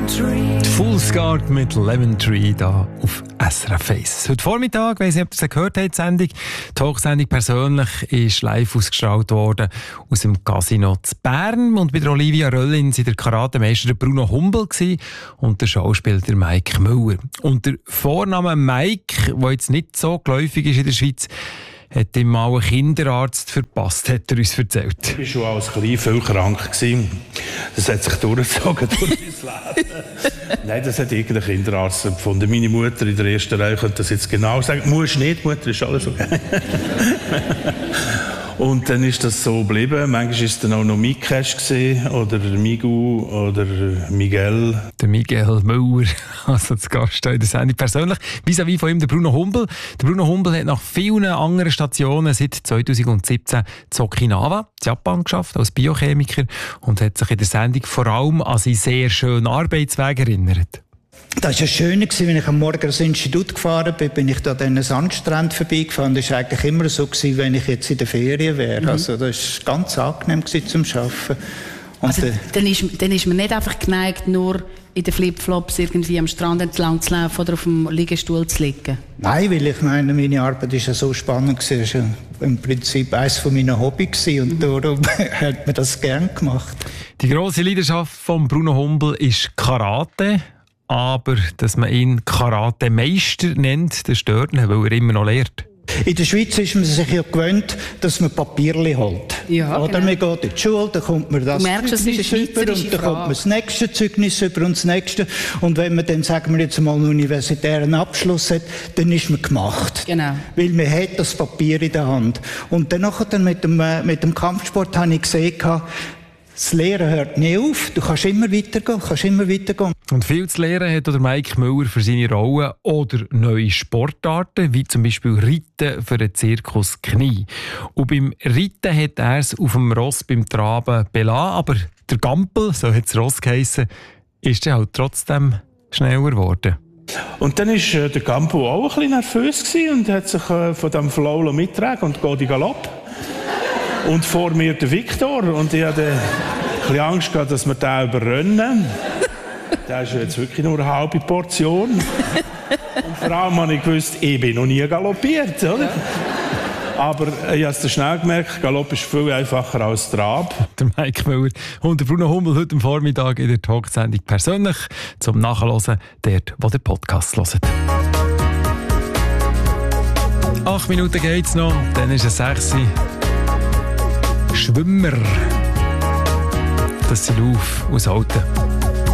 Full Guard mit Lemon Tree da auf SRF 1. Heute Vormittag, weiss nicht, ob ihr es gehört habt, die Sendung. Die Talksendung persönlich ist live ausgestrahlt worden aus dem Casino zu Bern. Und bei der Olivia Röllin waren der Karatemeister Bruno Humbel und der Schauspieler Mike Müller. Und der Vorname Mike, der jetzt nicht so geläufig ist in der Schweiz, hat ihm mal ein Kinderarzt verpasst, hat er uns erzählt. Ich war schon als Klein viel krank. Das hat sich durchgezogen durch mein Leben. Nein, das hat irgendein Kinderarzt empfunden. Meine Mutter in der ersten Reihe könnte das jetzt genau sagen. Musst nicht, Mutter, ist alles okay. Und dann ist das so geblieben. Manchmal war es dann auch noch Mikesh oder Migu oder Miguel. Der Miguel Müller, also zu Gast in der Sendung persönlich. Vis-à-vis von ihm der Bruno Humbel. Der Bruno Humbel hat nach vielen anderen Stationen seit 2017 in Okinawa, in Japan, geschafft als Biochemiker und hat sich in der Sendung vor allem an seinen sehr schönen Arbeitsweg erinnert. Das war schön, als ich am Morgen ins Institut gefahren bin ich da an den Sandstrand vorbeigefahren. Das war eigentlich immer so, wenn ich jetzt in der Ferien wäre. Also das war ganz angenehm zum Arbeiten. Also, dann ist man nicht einfach geneigt, nur in den Flipflops irgendwie am Strand entlang zu laufen oder auf dem Liegestuhl zu liegen? Nein, weil ich meine, meine Arbeit war ja so spannend. Es war ja im Prinzip eines meiner Hobbys und darum hat man das gern gemacht. Die grosse Leidenschaft von Bruno Humbel ist Karate. Aber dass man ihn Karate-Meister nennt, das stört ihn, weil er immer noch lehrt. In der Schweiz ist man sich ja gewöhnt, dass man Papierli holt. Ja, oder genau. Man geht in die Schule, dann kommt man das Zeugnis über und dann kommt man das nächste Zeugnis über und das nächste. Und wenn man dann, sagen wir jetzt mal, einen universitären Abschluss hat, dann ist man gemacht. Genau. Weil man hat das Papier in der Hand. Und dann mit dem Kampfsport habe ich gesehen, das Lehren hört nie auf. Du kannst immer weitergehen. Und viel zu lernen hat der Mike Müller für seine Rollen oder neue Sportarten, wie zum Beispiel Reiten für den Zirkus Knie. Und beim Reiten hat er es auf dem Ross beim Traben belassen, aber der Gampel, so hat das Ross geheissen, ist dann halt trotzdem schneller geworden. Und dann war der Gampel auch ein bisschen nervös und hat sich von diesem Flow mitgetragen und geht in Galopp. Und vor mir der Viktor. Und ich hatte ein bisschen Angst gehabt, dass wir den überrennen. Das ist jetzt wirklich nur eine halbe Portion. Und vor allem habe ich gewusst, ich bin noch nie galoppiert. Oder? Aber ich habe es schnell gemerkt, Galopp ist viel einfacher als Trab. Der Mike Müller und der Bruno Humbel heute am Vormittag in der Talksendung persönlich zum Nachhören, dort, wo der Podcast hört. 8 Minuten geht's noch, dann ist es 6 Uhr. Schwimmer. Das sind Lauf aus Alten.